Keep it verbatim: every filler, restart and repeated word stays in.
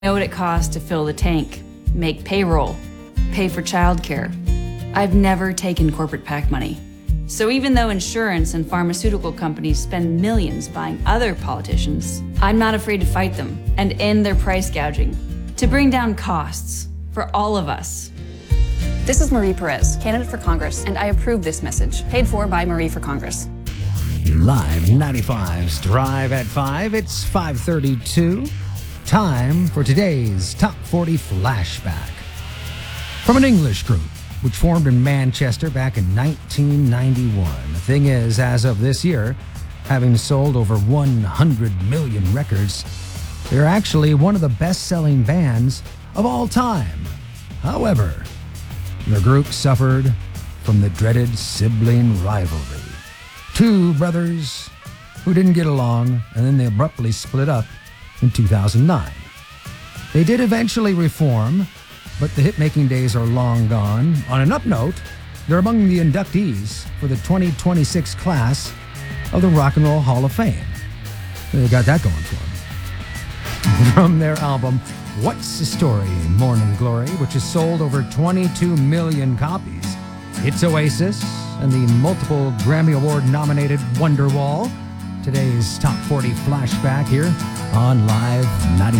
know what it costs to fill the tank, make payroll, pay for childcare. I've never taken corporate PAC money. So even though insurance and pharmaceutical companies spend millions buying other politicians, I'm not afraid to fight them and end their price gouging to bring down costs for all of us. This is Marie Perez, candidate for Congress, and I approve this message, paid for by Marie for Congress. Live ninety-five's Drive at five. It's five thirty-two. Time for today's Top forty Flashback. From an English group which formed in Manchester back in nineteen ninety-one. The thing is, as of this year, having sold over one hundred million records, they're actually one of the best-selling bands of all time. However, the group suffered from the dreaded sibling rivalry. Two brothers who didn't get along, and then they abruptly split up in two thousand nine. They did eventually reform, but the hit-making days are long gone. On an up note, they're among the inductees for the twenty twenty-six class of the Rock and Roll Hall of Fame. They got that going for them. From their album, What's the Story? Morning Glory, which has sold over twenty-two million copies. It's Oasis and the multiple Grammy Award-nominated Wonderwall. Today's Top forty Flashback here on Live ninety.